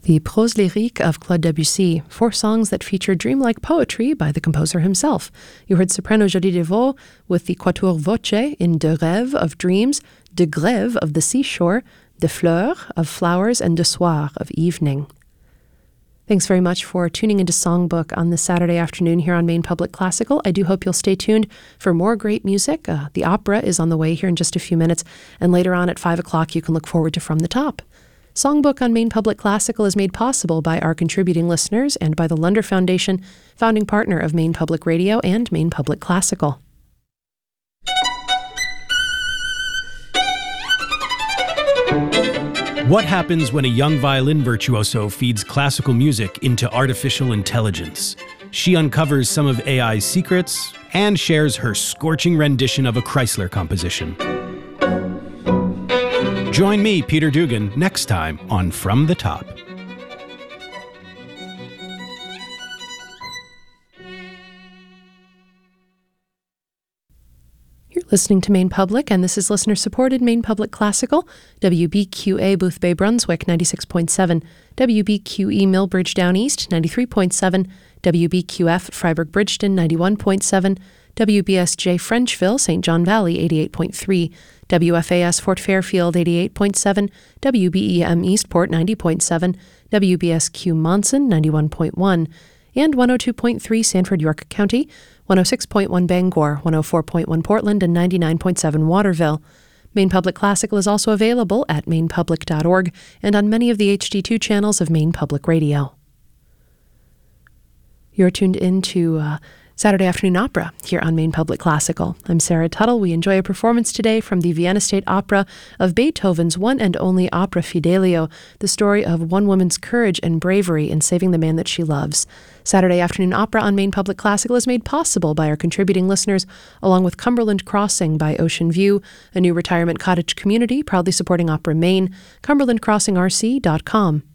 The Prose Lyrique of Claude Debussy, 4 songs that feature dreamlike poetry by the composer himself. You heard soprano Jody Devaux with the Quatuor Voce in De Rêve of Dreams, De Grève of the Seashore, De Fleurs of Flowers, and De Soir of Evening. Thanks very much for tuning into Songbook on this Saturday afternoon here on Maine Public Classical. I do hope you'll stay tuned for more great music. The opera is on the way here in just a few minutes, and later on at 5 o'clock you can look forward to From the Top. Songbook on Maine Public Classical is made possible by our contributing listeners and by the Lunder Foundation, founding partner of Maine Public Radio and Maine Public Classical. What happens when a young violin virtuoso feeds classical music into artificial intelligence? She uncovers some of AI's secrets and shares her scorching rendition of a Chrysler composition. Join me, Peter Dugan, next time on From the Top. You're listening to Maine Public, and this is listener-supported Maine Public Classical, WBQA Boothbay Brunswick 96.7, WBQE Millbridge Down East 93.7, WBQF Freiburg Bridgeton 91.7, WBSJ Frenchville St. John Valley 88.3, WFAS Fort Fairfield 88.7, WBEM Eastport 90.7, WBSQ Monson 91.1, and 102.3 Sanford York County, 106.1 Bangor, 104.1 Portland, and 99.7 Waterville. Maine Public Classical is also available at mainepublic.org and on many of the HD2 channels of Maine Public Radio. You're tuned in to Saturday Afternoon Opera here on Maine Public Classical. I'm Sarah Tuttle. We enjoy a performance today from the Vienna State Opera of Beethoven's one and only opera Fidelio, the story of one woman's courage and bravery in saving the man that she loves. Saturday Afternoon Opera on Maine Public Classical is made possible by our contributing listeners, along with Cumberland Crossing by Ocean View, a new retirement cottage community proudly supporting Opera Maine, cumberlandcrossingrc.com.